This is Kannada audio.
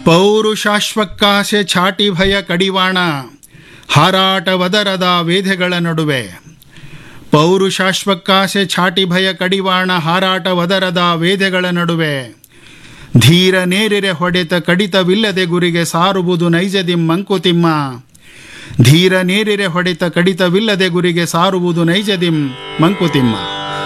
ಪೌರುಷಾಶ್ವಕ್ಕಾಸೆ ಛಾಟಿ ಭಯ ಕಡಿವಾಣ ಹಾರಾಟವದರದ ವೇದೆಗಳ ನಡುವೆ. ಪೌರುಷಾಶ್ವಕ್ಕಾಸೆ ಛಾಟಿ ಭಯ ಕಡಿವಾಣ ಹಾರಾಟವದರದ ವೇದೆಗಳ ನಡುವೆ. ಧೀರ ನೇರಿರೆ ಹೊಡೆತ ಕಡಿತವಿಲ್ಲದೆ ಗುರಿಗೆ ಸಾರುವುದು ನೈಜದಿಂ ಮಂಕುತಿಮ್ಮ. ಧೀರ ನೇರಿರೆ ಹೊಡೆತ ಕಡಿತವಿಲ್ಲದೆ ಗುರಿಗೆ ಸಾರುವುದು ನೈಜದಿಂ ಮಂಕುತಿಮ್ಮ.